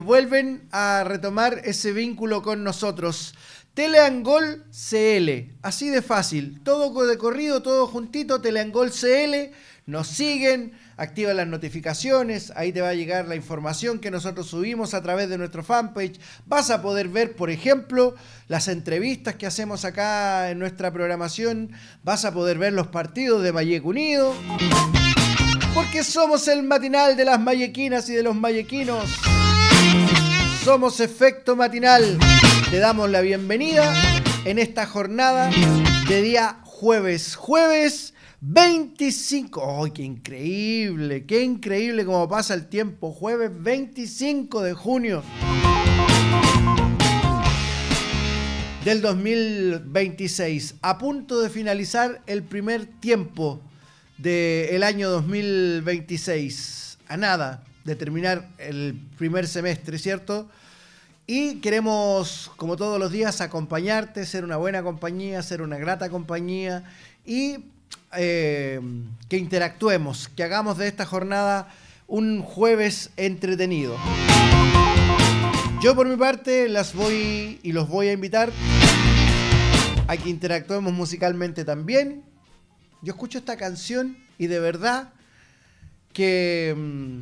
Vuelven a retomar ese vínculo con nosotros. Teleangol CL, así de fácil, todo de corrido, todo juntito, Teleangol CL, nos siguen, activan las notificaciones, ahí te va a llegar la información que nosotros subimos a través de nuestro fanpage, vas a poder ver, por ejemplo, las entrevistas que hacemos acá en nuestra programación, vas a poder ver los partidos de Mayeco Unido, porque somos el matinal de las mayequinas y de los mayequinos. Somos Efecto Matinal. Te damos la bienvenida en esta jornada de día jueves. Jueves 25. ¡Ay, qué increíble! ¡Qué increíble cómo pasa el tiempo! Jueves 25 de junio del 2026. A punto de finalizar el primer tiempo del año 2026. A nada de terminar el primer semestre, ¿cierto? Y queremos, como todos los días, acompañarte, ser una buena compañía, ser una grata compañía y que interactuemos, que hagamos de esta jornada un jueves entretenido. Yo por mi parte los voy a invitar a que interactuemos musicalmente también. Yo escucho esta canción y de verdad que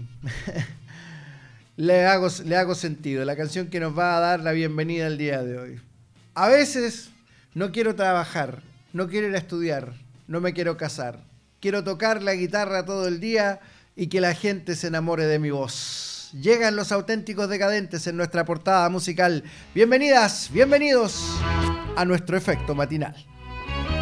le hago sentido, la canción que nos va a dar la bienvenida el día de hoy. A veces no quiero trabajar, no quiero ir a estudiar, no me quiero casar. Quiero tocar la guitarra todo el día y que la gente se enamore de mi voz. Llegan los auténticos decadentes en nuestra portada musical. Bienvenidas, bienvenidos a nuestro Efecto Matinal.